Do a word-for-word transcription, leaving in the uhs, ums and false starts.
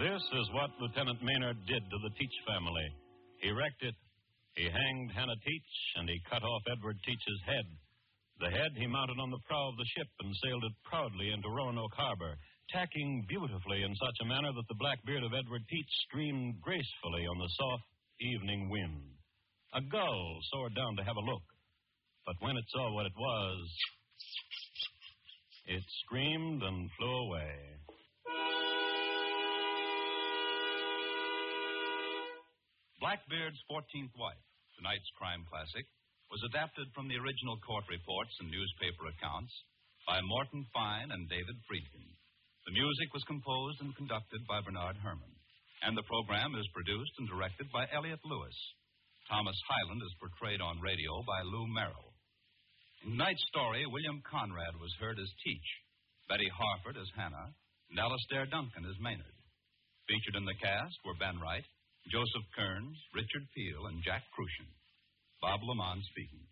This is what Lieutenant Maynard did to the Teach family. He wrecked it. He hanged Hannah Teach, and he cut off Edward Teach's head. The head he mounted on the prow of the ship and sailed it proudly into Roanoke Harbor, tacking beautifully in such a manner that the black beard of Edward Teach streamed gracefully on the soft evening wind. A gull soared down to have a look, but when it saw what it was, it screamed and flew away. Blackbeard's fourteenth Wife, tonight's crime classic, was adapted from the original court reports and newspaper accounts by Morton Fine and David Friedkin. The music was composed and conducted by Bernard Herrmann, and the program is produced and directed by Elliott Lewis. Thomas Hyland is portrayed on radio by Lou Merrill. In tonight's story, William Conrad was heard as Teach, Betty Harford as Hannah, and Alistair Duncan as Maynard. Featured in the cast were Ben Wright, Joseph Kearns, Richard Peel, and Jack Crucian. Bob Lamont speaking.